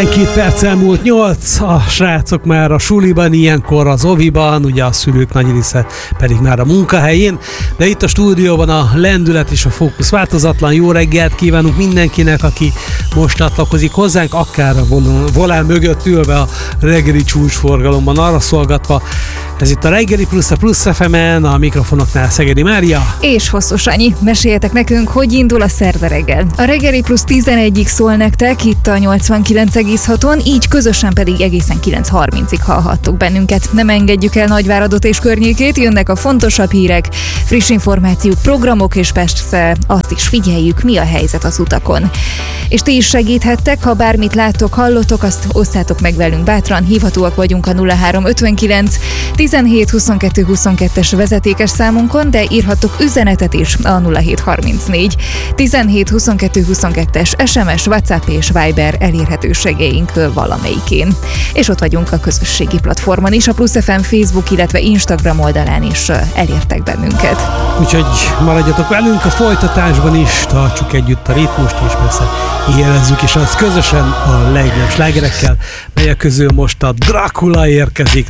12 perc elmúlt 8, a srácok már a suliban, ilyenkor az oviban, ugye a szülők nagy része pedig már a munkahelyén, de itt a stúdióban a lendület és a fókusz változatlan. Jó reggelt kívánunk mindenkinek, aki most csatlakozik hozzánk, akár a volán mögött ülve a reggeli csúcsforgalomban arra szolgatva. Ez itt a Reggeli Plusz, a Plusz FM-en, a mikrofonoknál Szegedi Mária. És Hosszú Sanyi. Meséljetek nekünk, hogy indul a szerda reggel. A Reggeli Plusz 11-ig szól nektek, itt a 89,6-on, így közösen pedig egészen 9:30-ig hallhattok bennünket. Nem engedjük el Nagyváradot és környékét, jönnek a fontosabb hírek, friss információk, programok, és persze azt is figyeljük, mi a helyzet az utakon. És ti is segíthettek, ha bármit láttok, hallottok, azt osszátok meg velünk bátran, hívhatóak vagyunk a 0359 17 22 22-es vezetékes számunkon, de írhattok üzenetet is a 0734 17 22 22-es SMS, WhatsApp és Viber elérhetőségeink valamelyikén. És ott vagyunk a közösségi platformon is, a Plusz FM Facebook, illetve Instagram oldalán is elértek bennünket. Úgyhogy maradjatok velünk a folytatásban is, tartsuk együtt a ritmust, és persze érezzük is azt közösen a legnagyobb slágerekkel, melyek közül most a Dracula érkezik.